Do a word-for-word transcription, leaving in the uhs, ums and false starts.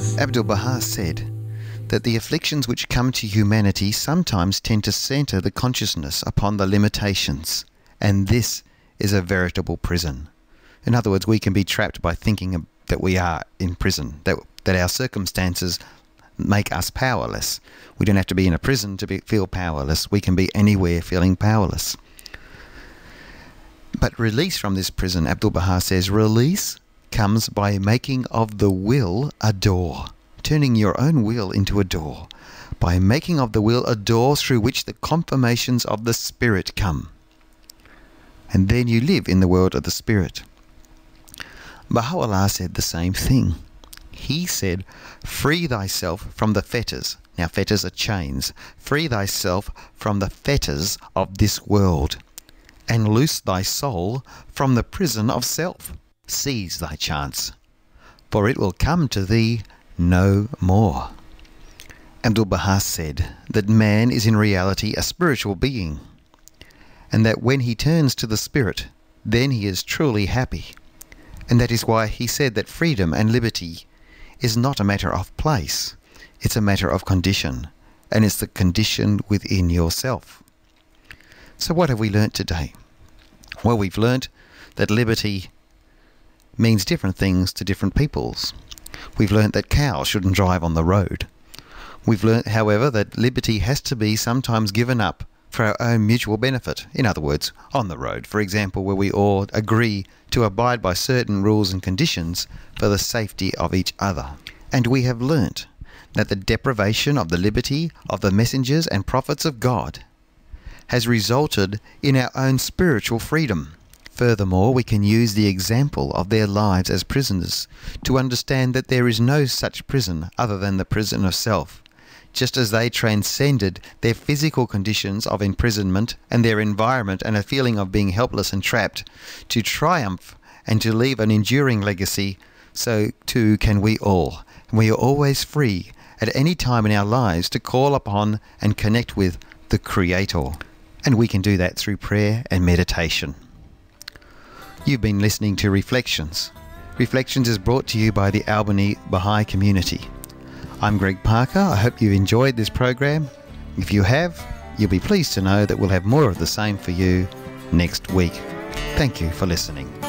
Abdu'l-Baha said that the afflictions which come to humanity sometimes tend to centre the consciousness upon the limitations, and this is a veritable prison. In other words, we can be trapped by thinking that we are in prison, that, that our circumstances make us powerless. We don't have to be in a prison to be, feel powerless. We can be anywhere feeling powerless. But release from this prison, Abdu'l-Baha says, release comes by making of the will a door, turning your own will into a door, by making of the will a door through which the confirmations of the Spirit come. And then you live in the world of the Spirit. Baha'u'llah said the same thing. He said, free thyself from the fetters. Now fetters are chains. Free thyself from the fetters of this world, and loose thy soul from the prison of self. Seize thy chance, for it will come to thee no more. Abdu'l-Baha said that man is in reality a spiritual being, and that when he turns to the Spirit, then he is truly happy. And that is why he said that freedom and liberty is not a matter of place, it's a matter of condition, and it's the condition within yourself. So what have we learnt today? Well, we've learnt that liberty means different things to different peoples. We've learnt that cows shouldn't drive on the road. We've learnt, however, that liberty has to be sometimes given up for our own mutual benefit. In other words, on the road, for example, where we all agree to abide by certain rules and conditions for the safety of each other. And we have learnt that the deprivation of the liberty of the messengers and prophets of God has resulted in our own spiritual freedom. Furthermore, we can use the example of their lives as prisoners to understand that there is no such prison other than the prison of self. Just as they transcended their physical conditions of imprisonment and their environment and a feeling of being helpless and trapped to triumph and to leave an enduring legacy, so too can we all. And we are always free at any time in our lives to call upon and connect with the Creator. And we can do that through prayer and meditation. You've been listening to Reflections. Reflections is brought to you by the Albany Baha'i Community. I'm Greg Parker. I hope you enjoyed this program. If you have, you'll be pleased to know that we'll have more of the same for you next week. Thank you for listening.